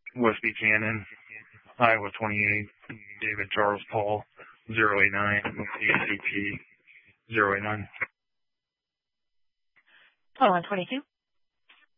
West Buchanan, Iowa 28, David Charles Paul, 089, ACP 089. Hello, 122.